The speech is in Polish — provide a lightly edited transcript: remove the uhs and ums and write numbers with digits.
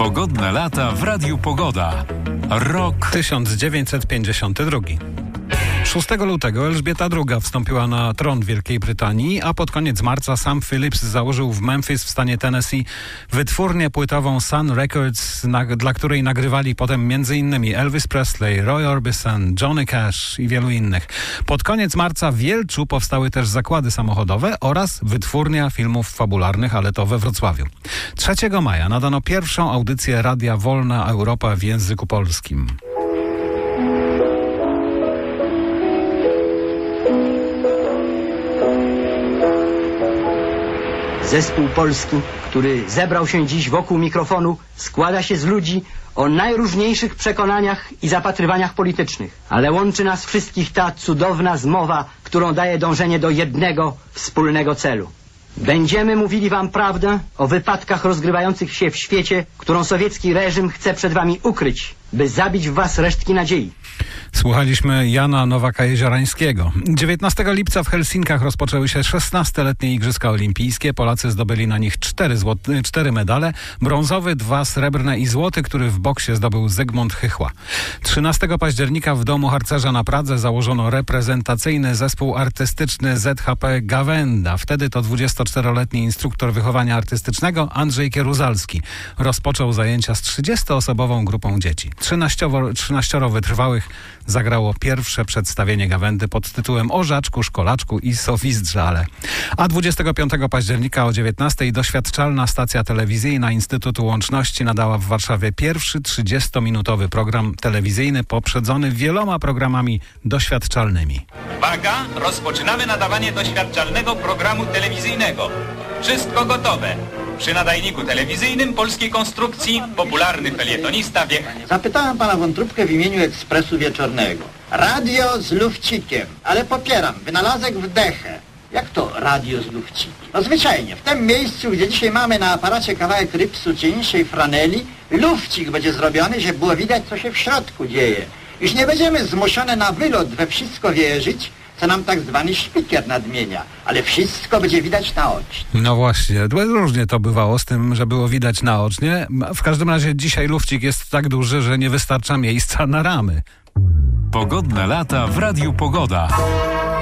Pogodne lata w Radiu Pogoda. Rok 1952. 6 lutego Elżbieta II wstąpiła na tron Wielkiej Brytanii, a pod koniec marca Sam Phillips założył w Memphis w stanie Tennessee wytwórnię płytową Sun Records, dla której nagrywali potem m.in. Elvis Presley, Roy Orbison, Johnny Cash i wielu innych. Pod koniec marca w Wielczu powstały też zakłady samochodowe oraz wytwórnia filmów fabularnych, ale to we Wrocławiu. 3 maja nadano pierwszą audycję Radia Wolna Europa w języku polskim. Zespół polski, który zebrał się dziś wokół mikrofonu, składa się z ludzi o najróżniejszych przekonaniach i zapatrywaniach politycznych. Ale łączy nas wszystkich ta cudowna zmowa, którą daje dążenie do jednego wspólnego celu. Będziemy mówili wam prawdę o wypadkach rozgrywających się w świecie, którą sowiecki reżim chce przed wami ukryć, by zabić w was resztki nadziei. Słuchaliśmy Jana Nowaka-Jeziorańskiego. 19 lipca w Helsinkach rozpoczęły się 16-letnie Igrzyska Olimpijskie. Polacy zdobyli na nich 4 medale. Brązowy, 2 srebrne i złoty, który w boksie zdobył Zygmunt Chychła. 13 października w domu harcerza na Pradze założono reprezentacyjny zespół artystyczny ZHP Gawenda. Wtedy to 24-letni instruktor wychowania artystycznego Andrzej Kieruzalski rozpoczął zajęcia z 30-osobową grupą dzieci. 13 wytrwałych zagrało pierwsze przedstawienie Gawędy pod tytułem O Żaczku, Szkolaczku i Sofizdrzale. A 25 października o 19:00 doświadczalna stacja telewizyjna Instytutu Łączności nadała w Warszawie pierwszy 30-minutowy program telewizyjny poprzedzony wieloma programami doświadczalnymi. Uwaga, rozpoczynamy nadawanie doświadczalnego programu telewizyjnego. Wszystko gotowe. Przy nadajniku telewizyjnym polskiej konstrukcji popularny felietonista Wiech. Zapytałem pana Wątróbkę w imieniu Ekspresu Wieczornego. Radio z lufcikiem, ale popieram, wynalazek w dechę. Jak to radio z lufcikiem? No zwyczajnie, w tym miejscu, gdzie dzisiaj mamy na aparacie kawałek rypsu czy inszej franeli, lufcik będzie zrobiony, żeby było widać, co się w środku dzieje. Już nie będziemy zmuszone na wylot we wszystko wierzyć, co nam tak zwany szpikier nadmienia, ale wszystko będzie widać naocznie. No właśnie, różnie to bywało z tym, że było widać naocznie. W każdym razie dzisiaj lufcik jest tak duży, że nie wystarcza miejsca na ramy. Pogodne lata w Radiu Pogoda.